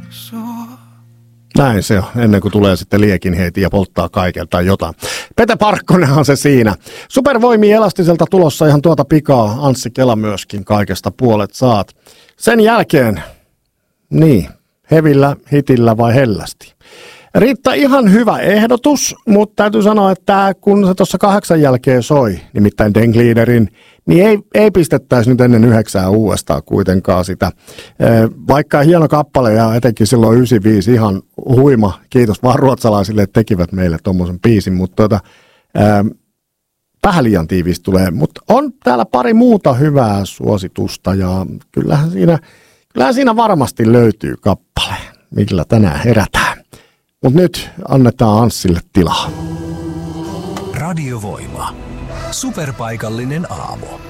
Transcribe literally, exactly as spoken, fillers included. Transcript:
Näin se on, ennen kuin tulee sitten liekinheiti ja polttaa kaikelta jotain. Pete Parkkonenhan se siinä. Supervoimia Elastiselta tulossa ihan tuota pikaa. Anssi Kela myöskin, kaikesta puolet saat. Sen jälkeen, niin, hevillä, hitillä vai hellästi. Riitta ihan hyvä ehdotus, mutta täytyy sanoa, että kun se tuossa kahdeksan jälkeen soi, nimittäin Dengliederin, niin ei, ei pistettäisi nyt ennen yhdeksää uudestaan kuitenkaan sitä. Vaikka hieno kappale ja etenkin silloin yhdeksänkymmentäviisi ihan huima, kiitos vaan ruotsalaisille, että tekivät meille tuommoisen biisin, mutta tuota, vähän liian tiiviisti tulee. Mutta on täällä pari muuta hyvää suositusta ja kyllähän siinä, kyllähän siinä varmasti löytyy kappale, millä tänään herätään. Mutta nyt annetaan Anssille tilaa. Radiovoima. Superpaikallinen aamu.